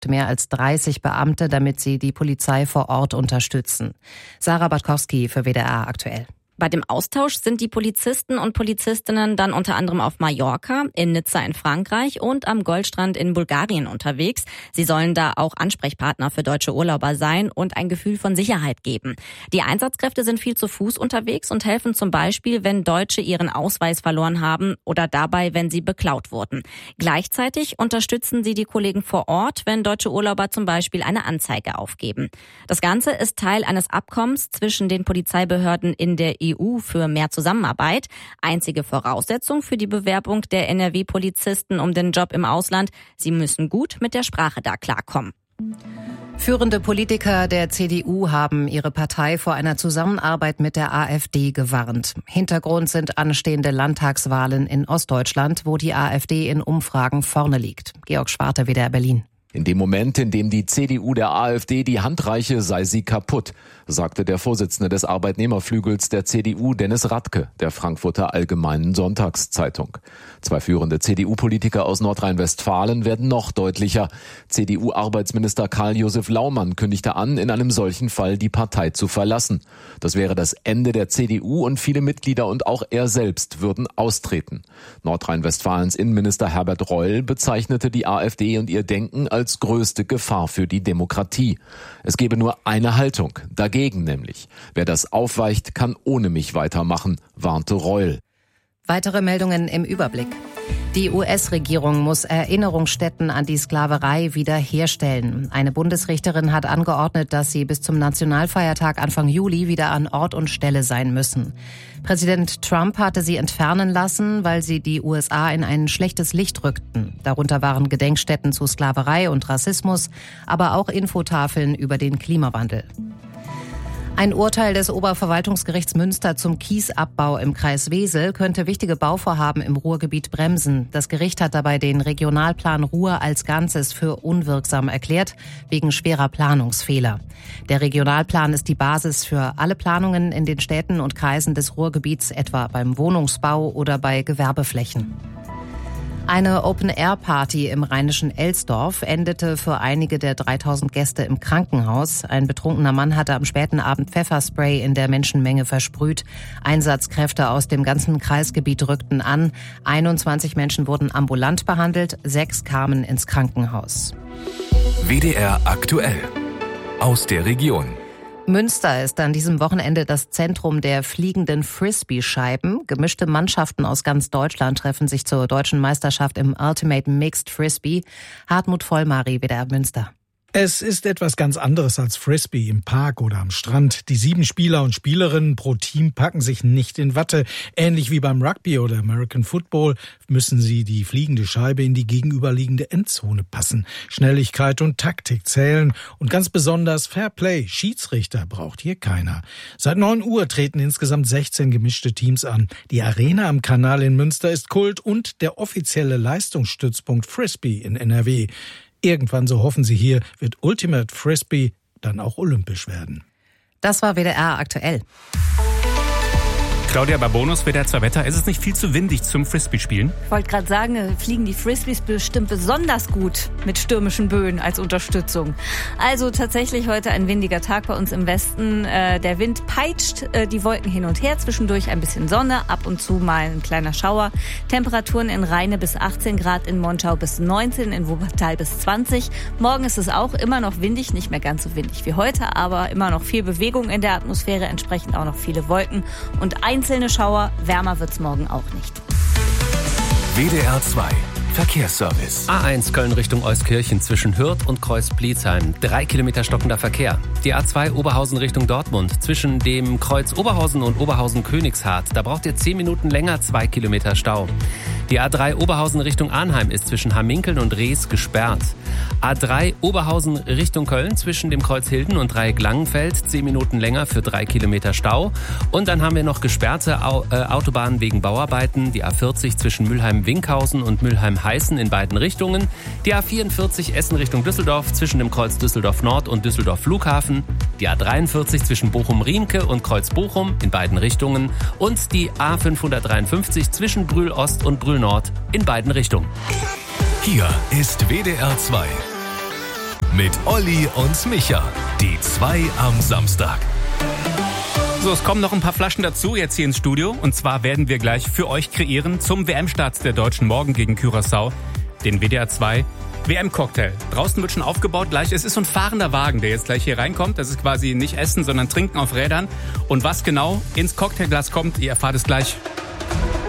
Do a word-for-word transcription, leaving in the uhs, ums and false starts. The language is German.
schickt mehr als dreißig Beamte, damit sie die Polizei vor Ort unterstützen. Sarah Batkowski für W D R aktuell. Bei dem Austausch sind die Polizisten und Polizistinnen dann unter anderem auf Mallorca, in Nizza in Frankreich und am Goldstrand in Bulgarien unterwegs. Sie sollen da auch Ansprechpartner für deutsche Urlauber sein und ein Gefühl von Sicherheit geben. Die Einsatzkräfte sind viel zu Fuß unterwegs und helfen zum Beispiel, wenn Deutsche ihren Ausweis verloren haben oder dabei, wenn sie beklaut wurden. Gleichzeitig unterstützen sie die Kollegen vor Ort, wenn deutsche Urlauber zum Beispiel eine Anzeige aufgeben. Das Ganze ist Teil eines Abkommens zwischen den Polizeibehörden in der E U für mehr Zusammenarbeit. Einzige Voraussetzung für die Bewerbung der N R W-Polizisten um den Job im Ausland: Sie müssen gut mit der Sprache da klarkommen. Führende Politiker der C D U haben ihre Partei vor einer Zusammenarbeit mit der AfD gewarnt. Hintergrund sind anstehende Landtagswahlen in Ostdeutschland, wo die AfD in Umfragen vorne liegt. Georg Schwarte, W D R Berlin. In dem Moment, in dem die C D U der AfD die Hand reiche, sei sie kaputt, sagte der Vorsitzende des Arbeitnehmerflügels der C D U, Dennis Radke, der Frankfurter Allgemeinen Sonntagszeitung. Zwei führende C D U-Politiker aus Nordrhein-Westfalen werden noch deutlicher. C D U-Arbeitsminister Karl-Josef Laumann kündigte an, in einem solchen Fall die Partei zu verlassen. Das wäre das Ende der C D U und viele Mitglieder und auch er selbst würden austreten. Nordrhein-Westfalens Innenminister Herbert Reul bezeichnete die AfD und ihr Denken als als größte Gefahr für die Demokratie. Es gebe nur eine Haltung, dagegen nämlich. Wer das aufweicht, kann ohne mich weitermachen, warnte Reul. Weitere Meldungen im Überblick. Die U S-Regierung muss Erinnerungsstätten an die Sklaverei wiederherstellen. Eine Bundesrichterin hat angeordnet, dass sie bis zum Nationalfeiertag Anfang Juli wieder an Ort und Stelle sein müssen. Präsident Trump hatte sie entfernen lassen, weil sie die U S A in ein schlechtes Licht rückten. Darunter waren Gedenkstätten zu Sklaverei und Rassismus, aber auch Infotafeln über den Klimawandel. Ein Urteil des Oberverwaltungsgerichts Münster zum Kiesabbau im Kreis Wesel könnte wichtige Bauvorhaben im Ruhrgebiet bremsen. Das Gericht hat dabei den Regionalplan Ruhr als Ganzes für unwirksam erklärt, wegen schwerer Planungsfehler. Der Regionalplan ist die Basis für alle Planungen in den Städten und Kreisen des Ruhrgebiets, etwa beim Wohnungsbau oder bei Gewerbeflächen. Eine Open-Air-Party im rheinischen Elsdorf endete für einige der dreitausend Gäste im Krankenhaus. Ein betrunkener Mann hatte am späten Abend Pfefferspray in der Menschenmenge versprüht. Einsatzkräfte aus dem ganzen Kreisgebiet rückten an. einundzwanzig Menschen wurden ambulant behandelt, sechs kamen ins Krankenhaus. W D R aktuell aus der Region. Münster ist an diesem Wochenende das Zentrum der fliegenden Frisbee-Scheiben. Gemischte Mannschaften aus ganz Deutschland treffen sich zur deutschen Meisterschaft im Ultimate Mixed Frisbee. Hartmut Vollmari, W D R Münster. Es ist etwas ganz anderes als Frisbee im Park oder am Strand. Die sieben Spieler und Spielerinnen pro Team packen sich nicht in Watte. Ähnlich wie beim Rugby oder American Football müssen sie die fliegende Scheibe in die gegenüberliegende Endzone passen. Schnelligkeit und Taktik zählen und ganz besonders Fairplay. Schiedsrichter braucht hier keiner. Seit neun Uhr treten insgesamt sechzehn gemischte Teams an. Die Arena am Kanal in Münster ist Kult und der offizielle Leistungsstützpunkt Frisbee in N R W. Irgendwann, so hoffen sie hier, wird Ultimate Frisbee dann auch olympisch werden. Das war W D R aktuell. Claudia Babonus, W D R zwei Wetter. Ist es nicht viel zu windig zum Frisbee-Spielen? Ich wollte gerade sagen, fliegen die Frisbees bestimmt besonders gut mit stürmischen Böen als Unterstützung. Also tatsächlich heute ein windiger Tag bei uns im Westen. Äh, der Wind peitscht äh, die Wolken hin und her, zwischendurch ein bisschen Sonne, ab und zu mal ein kleiner Schauer. Temperaturen in Rheine bis achtzehn Grad, in Monschau bis neunzehn, in Wuppertal bis zwanzig. Morgen ist es auch immer noch windig, nicht mehr ganz so windig wie heute, aber immer noch viel Bewegung in der Atmosphäre, entsprechend auch noch viele Wolken und ein Einzelne Schauer, wärmer wird's morgen auch nicht. W D R zwei Verkehrsservice. A eins Köln Richtung Euskirchen zwischen Hürth und Kreuz-Bliesheim. Drei Kilometer stockender Verkehr. Die A zwei Oberhausen Richtung Dortmund zwischen dem Kreuz Oberhausen und Oberhausen-Königshardt. Da braucht ihr zehn Minuten länger, zwei Kilometer Stau. Die A drei Oberhausen Richtung Arnheim ist zwischen Hamminkeln und Rees gesperrt. A drei Oberhausen Richtung Köln zwischen dem Kreuz Hilden und Dreieck Langenfeld. zehn Minuten länger für drei Kilometer Stau. Und dann haben wir noch gesperrte Au- äh, Autobahnen wegen Bauarbeiten. Die A vierzig zwischen Mülheim-Winkhausen und Mülheim-Heißen in beiden Richtungen. Die A vierundvierzig Essen Richtung Düsseldorf zwischen dem Kreuz Düsseldorf Nord und Düsseldorf Flughafen. Die A dreiundvierzig zwischen Bochum-Riemke und Kreuz Bochum in beiden Richtungen. Und die A fünfhundertdreiundfünfzig zwischen Brühl Ost und Brühl Nord in beiden Richtungen. Hier ist W D R zwei mit Olli und Micha. Die zwei am Samstag. So, es kommen noch ein paar Flaschen dazu jetzt hier ins Studio. Und zwar werden wir gleich für euch kreieren zum W M-Start der Deutschen morgen gegen Curaçao den W D R zwei W M-Cocktail. Draußen wird schon aufgebaut gleich. Es ist so ein fahrender Wagen, der jetzt gleich hier reinkommt. Das ist quasi nicht Essen, sondern Trinken auf Rädern. Und was genau ins Cocktailglas kommt, ihr erfahrt es gleich.